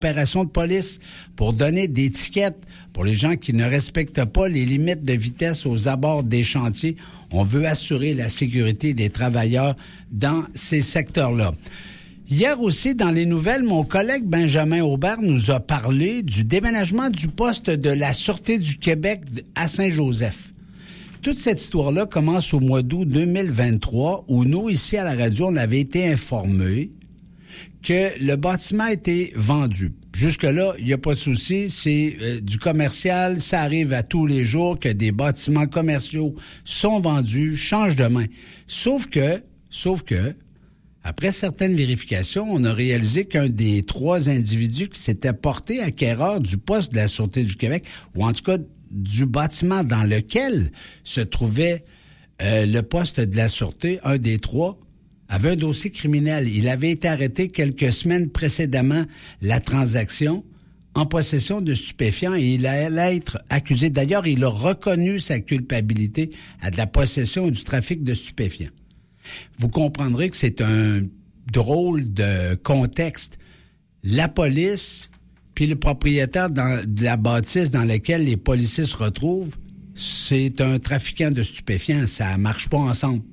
opération de police pour donner des tickets pour les gens qui ne respectent pas les limites de vitesse aux abords des chantiers. On veut assurer la sécurité des travailleurs dans ces secteurs-là. Hier aussi, dans les nouvelles, mon collègue Benjamin Aubert nous a parlé du déménagement du poste de la Sûreté du Québec à Saint-Joseph. Toute cette histoire-là commence au mois d'août 2023, où nous, ici à la radio, on avait été informés que le bâtiment a été vendu. Jusque-là, il n'y a pas de souci, c'est du commercial, ça arrive à tous les jours que des bâtiments commerciaux sont vendus, changent de main. Sauf que, après certaines vérifications, on a réalisé qu'un des 3 individus qui s'était porté acquéreur du poste de la Sûreté du Québec, ou en tout cas du bâtiment dans lequel se trouvait le poste de la Sûreté, un des 3, avait un dossier criminel. Il avait été arrêté quelques semaines précédemment la transaction en possession de stupéfiants et il allait être accusé. D'ailleurs, il a reconnu sa culpabilité à de la possession et du trafic de stupéfiants. Vous comprendrez que c'est un drôle de contexte. La police puis le propriétaire de la bâtisse dans laquelle les policiers se retrouvent, c'est un trafiquant de stupéfiants. Ça marche pas ensemble.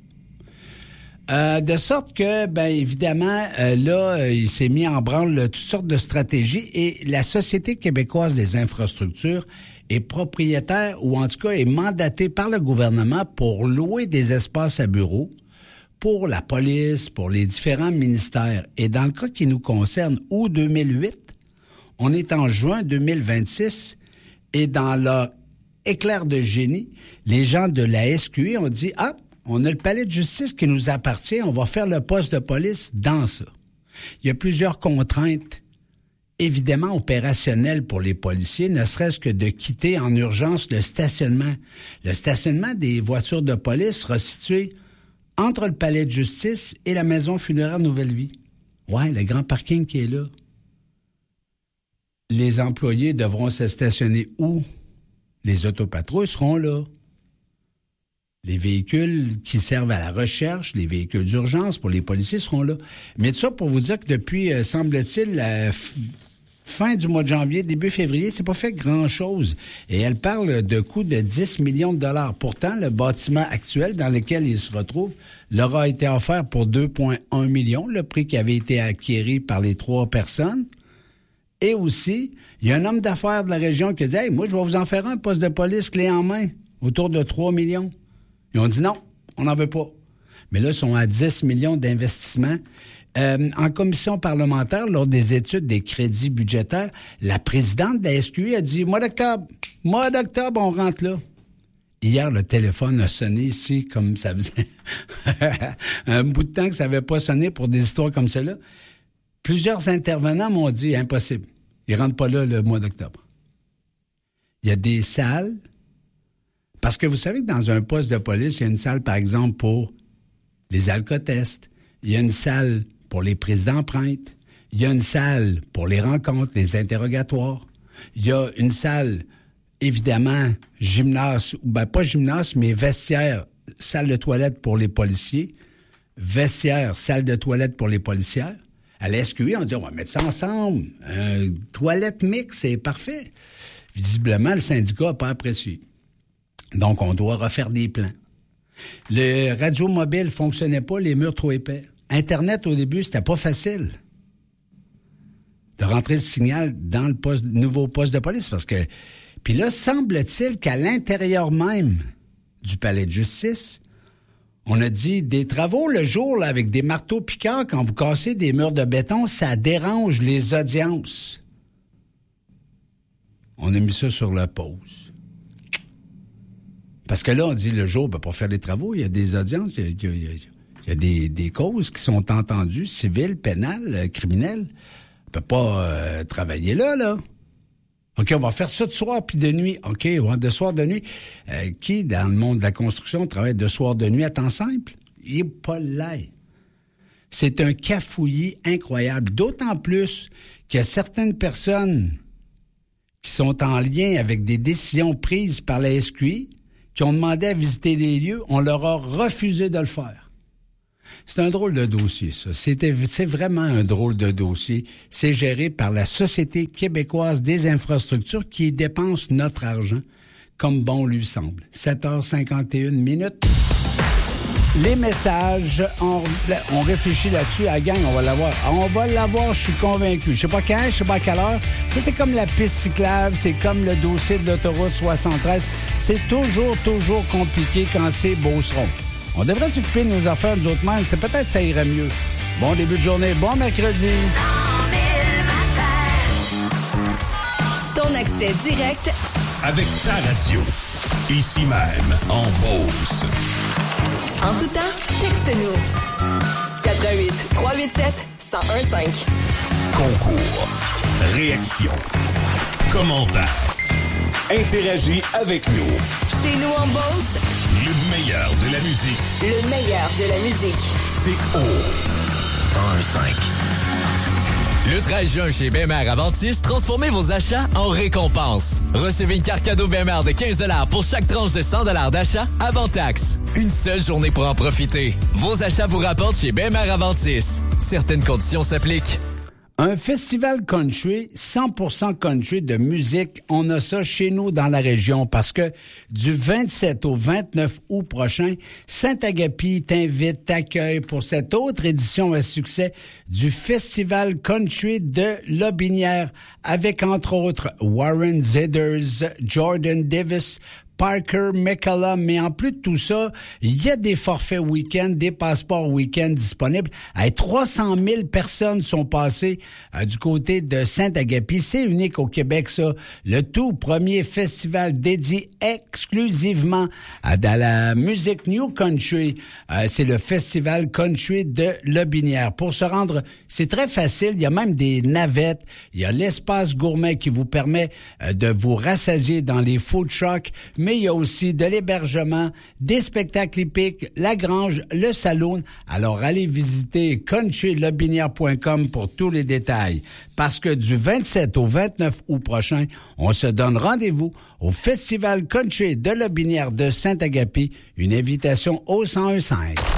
De sorte que, évidemment, là, il s'est mis en branle toutes sortes de stratégies et la Société québécoise des infrastructures est propriétaire ou en tout cas est mandatée par le gouvernement pour louer des espaces à bureaux pour la police, pour les différents ministères. Et dans le cas qui nous concerne, août 2008, on est en juin 2026 et dans leur éclair de génie, les gens de la SQI ont dit « Ah, on a le palais de justice qui nous appartient, on va faire le poste de police dans ça. » Il y a plusieurs contraintes, évidemment opérationnelles pour les policiers, ne serait-ce que de quitter en urgence le stationnement. Le stationnement des voitures de police sera situé entre le palais de justice et la maison funéraire Nouvelle-Vie. Ouais, le grand parking qui est là. Les employés devront se stationner où? Les autopatrouilles seront là. Les véhicules qui servent à la recherche, les véhicules d'urgence pour les policiers seront là. Mais tout ça pour vous dire que depuis, semble-t-il, la fin du mois de janvier, début février, c'est pas fait grand-chose. Et elle parle de coûts de 10 millions de dollars. Pourtant, le bâtiment actuel dans lequel il se retrouve leur a été offert pour 2,1 millions, le prix qui avait été acquis par les 3 personnes. Et aussi, il y a un homme d'affaires de la région qui a dit « Hey, moi, je vais vous en faire un poste de police clé en main, autour de 3 millions. » Ils ont dit non, on n'en veut pas. Mais là, ils sont à 10 millions d'investissements. En commission parlementaire, lors des études des crédits budgétaires, la présidente de la SQI a dit mois d'octobre, on rentre là. Hier, le téléphone a sonné ici comme ça faisait un bout de temps que ça n'avait pas sonné pour des histoires comme celle-là. Plusieurs intervenants m'ont dit impossible. Ils ne rentrent pas là le mois d'octobre. Il y a des salles. Parce que vous savez que dans un poste de police, il y a une salle, par exemple, pour les alcotests. Il y a une salle pour les prises d'empreintes. Il y a une salle pour les rencontres, les interrogatoires. Il y a une salle, évidemment, gymnase, ou pas gymnase, mais vestiaire, salle de toilette pour les policiers. Vestiaire, salle de toilette pour les policières. À la SQI, on dit, on va mettre ça ensemble. Toilette mixte, c'est parfait. Visiblement, le syndicat n'a pas apprécié. Donc, on doit refaire des plans. Le radio mobile ne fonctionnait pas, les murs trop épais. Internet, au début, c'était pas facile de rentrer le signal dans le nouveau poste de police. Parce que, puis là, semble-t-il qu'à l'intérieur même du palais de justice, on a dit des travaux le jour là, avec des marteaux piqueurs, quand vous cassez des murs de béton, ça dérange les audiences. On a mis ça sur la pause. Parce que là, on dit le jour, pour faire les travaux, il y a des audiences, il y a des causes qui sont entendues, civiles, pénales, criminelles. On peut pas travailler là. OK, on va faire ça de soir puis de nuit. OK, on va de soir, de nuit. Qui, dans le monde de la construction, travaille de soir, de nuit à temps simple? Il n'est pas là. C'est un cafouillis incroyable. D'autant plus qu'il y a certaines personnes qui sont en lien avec des décisions prises par la SQI qui ont demandé à visiter les lieux, on leur a refusé de le faire. C'est un drôle de dossier, ça. C'est vraiment un drôle de dossier. C'est géré par la Société québécoise des infrastructures qui dépense notre argent comme bon lui semble. 7h51. Les messages, on réfléchit là-dessus. À la gang, on va l'avoir. On va l'avoir, je suis convaincu. Je sais pas quand, je sais pas à quelle heure. Ça, c'est comme la piste cyclable, c'est comme le dossier de l'autoroute 73. C'est toujours compliqué quand c'est Beauceron. On devrait s'occuper de nos affaires, nous autres mêmes. C'est peut-être ça irait mieux. Bon début de journée, bon mercredi. 100 000 Ton accès direct avec ta radio. Ici même, en Beauce. En tout temps, texte-nous. 88 387 1015. Concours, réaction, commentaire. Interagis avec nous. Chez nous en Beauce, le meilleur de la musique. le meilleur de la musique. C'est au 1015. Le 13 juin chez BMR Aventis, transformez vos achats en récompenses. Recevez une carte cadeau BMR de 15 $ pour chaque tranche de 100 $ d'achat avant taxe. Une seule journée pour en profiter. Vos achats vous rapportent chez BMR Aventis. Certaines conditions s'appliquent. Un festival country, 100% country de musique, on a ça chez nous dans la région parce que du 27 au 29 août prochain, Saint-Agapi t'accueille pour cette autre édition à succès du Festival country de Lotbinière avec entre autres Warren Zeders, Jordan Davis, Parker McCallum, mais en plus de tout ça, il y a des forfaits week-end, des passeports week-end disponibles. 300 000 personnes sont passées du côté de Saint-Agapi. C'est unique au Québec, ça. Le tout premier festival dédié exclusivement à la musique New Country. C'est le Festival Country de Lotbinière. Pour se rendre, c'est très facile. Il y a même des navettes. Il y a l'espace gourmet qui vous permet de vous rassasier dans les food trucks, mais il y a aussi de l'hébergement, des spectacles hippiques, la grange, le saloon. Alors, allez visiter countrylotbinière.com pour tous les détails. Parce que du 27 au 29 août prochain, on se donne rendez-vous au Festival Country de Lotbinière de Saint-Agapi. Une invitation au 1015.